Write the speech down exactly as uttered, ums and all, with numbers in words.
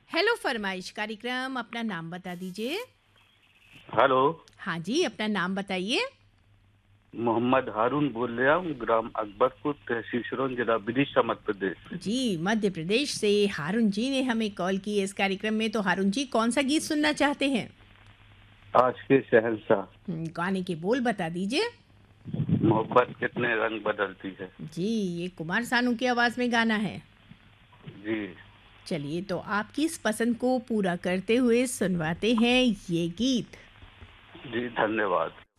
Hello फरमाइश कार्यक्रम, अपना नाम बता दीजिए। हेलो। हाँ जी, अपना नाम बताइए। मोहम्मद हारून बोल रहा हूँ, ग्राम अकबरपुर, तहसील सिरोंज, जिला विदिशा, मध्य प्रदेश से। जी, मध्य प्रदेश से हारून जी ने हमें कॉल की है इस कार्यक्रम में। तो हारून जी, कौन सा गीत सुनना चाहते हैं? आज के शहंशाह। हम्म, गाने के बोल बता दीजिए। मोहब्बत कितने रंग बदलती है। जी, ये कुमार सानू की आवाज़ में गाना है। जी। चलिए, तो आपकी इस पसंद को पूरा करते हुए सुनवाते हैं ये गीत। जी, धन्यवाद।